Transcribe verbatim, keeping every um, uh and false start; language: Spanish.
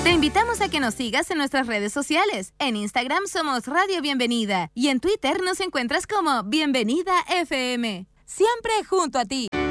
Te invitamos a que nos sigas en nuestras redes sociales. En Instagram somos Radio Bienvenida y en Twitter nos encuentras como Bienvenida F M. Siempre junto a ti.